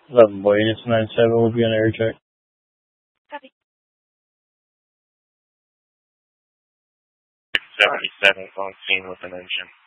11 boy, units 97 will be on air check. Copy. 77 is on scene with an engine.